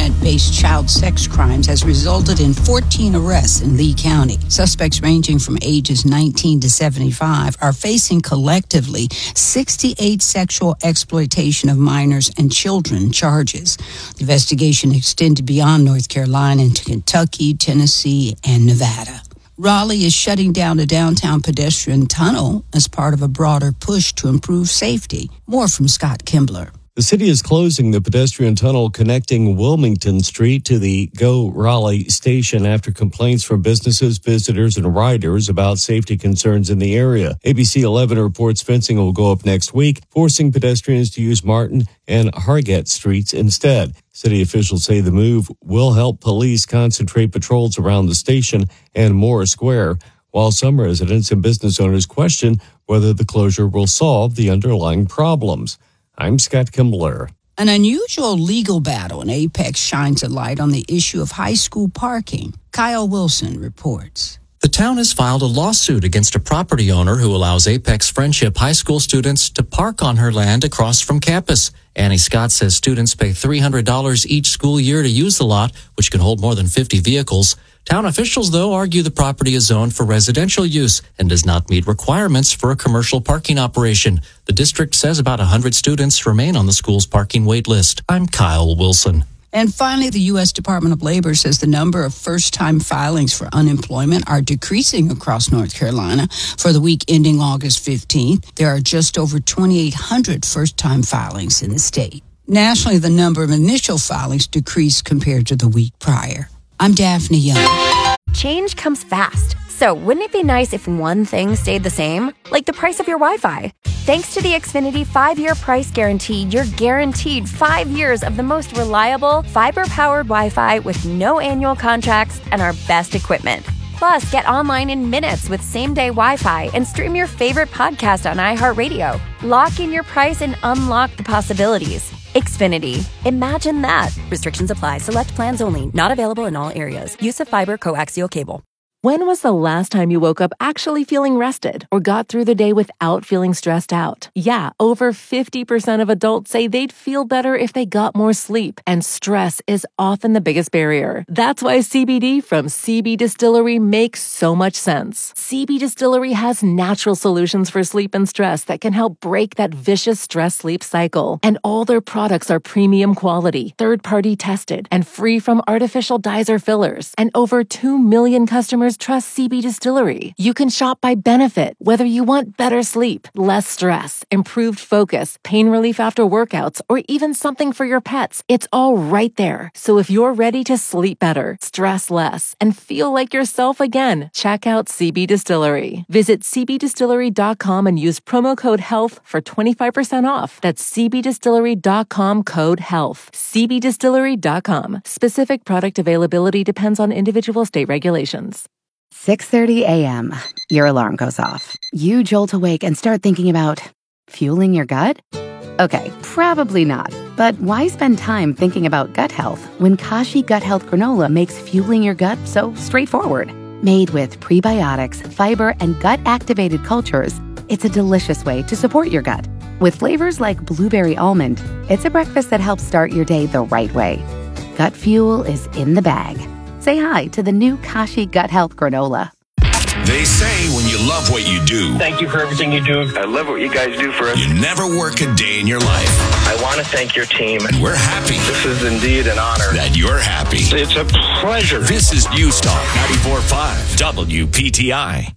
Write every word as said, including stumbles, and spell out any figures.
internet-based child sex crimes has resulted in fourteen arrests in Lee County. Suspects ranging from ages nineteen to seventy-five are facing collectively sixty-eight sexual exploitation of minors and children charges. The investigation extended beyond North Carolina into Kentucky, Tennessee, and Nevada. Raleigh is shutting down a downtown pedestrian tunnel as part of a broader push to improve safety. More from Scott Kimbler. The city is closing the pedestrian tunnel connecting Wilmington Street to the Go Raleigh station after complaints from businesses, visitors, and riders about safety concerns in the area. A B C eleven reports fencing will go up next week, forcing pedestrians to use Martin and Hargett Streets instead. City officials say the move will help police concentrate patrols around the station and Moore Square, while some residents and business owners question whether the closure will solve the underlying problems. I'm Scott Kimbler. An unusual legal battle in Apex shines a light on the issue of high school parking. Kyle Wilson reports. The town has filed a lawsuit against a property owner who allows Apex Friendship high school students to park on her land across from campus. Annie Scott says students pay three hundred dollars each school year to use the lot, which can hold more than fifty vehicles. Town officials, though, argue the property is zoned for residential use and does not meet requirements for a commercial parking operation. The district says about one hundred students remain on the school's parking wait list. I'm Kyle Wilson. And finally, the U S Department of Labor says the number of first-time filings for unemployment are decreasing across North Carolina. For the week ending August fifteenth, there are just over twenty-eight hundred first-time filings in the state. Nationally, the number of initial filings decreased compared to the week prior. I'm Daphne Young. Change comes fast. So wouldn't it be nice if one thing stayed the same? Like the price of your Wi-Fi. Thanks to the Xfinity five-year price guarantee, you're guaranteed five years of the most reliable, fiber-powered Wi-Fi with no annual contracts and our best equipment. Plus, get online in minutes with same-day Wi-Fi and stream your favorite podcast on iHeartRadio. Lock in your price and unlock the possibilities. Xfinity. Imagine that. Restrictions apply. Select plans only. Not available in all areas. Use of fiber coaxial cable. When was the last time you woke up actually feeling rested or got through the day without feeling stressed out? Yeah, over fifty percent of adults say they'd feel better if they got more sleep, and stress is often the biggest barrier. That's why C B D from C B Distillery makes so much sense. C B Distillery has natural solutions for sleep and stress that can help break that vicious stress-sleep cycle. And all their products are premium quality, third-party tested, and free from artificial dyes or fillers. And over two million customers trust C B Distillery. You can shop by benefit, whether you want better sleep, less stress, improved focus, pain relief after workouts, or even something for your pets. It's all right there. So if you're ready to sleep better, stress less, and feel like yourself again, check out C B Distillery. Visit c b distillery dot com and use promo code HEALTH for twenty-five percent off. That's c b distillery dot com code HEALTH. c b distillery dot com. Specific product availability depends on individual state regulations. six thirty a.m. Your alarm goes off. You jolt awake and start thinking about fueling your gut? Okay, probably not. But why spend time thinking about gut health when Kashi Gut Health Granola makes fueling your gut so straightforward? Made with prebiotics, fiber, and gut-activated cultures, it's a delicious way to support your gut. With flavors like blueberry almond, it's a breakfast that helps start your day the right way. Gut fuel is in the bag. Say hi to the new Kashi Gut Health Granola. They say when you love what you do... Thank you for everything you do. I love what you guys do for us. You never work a day in your life. I want to thank your team. And we're happy. This is indeed an honor. That you're happy. It's a pleasure. This is News Talk ninety-four point five W P T I.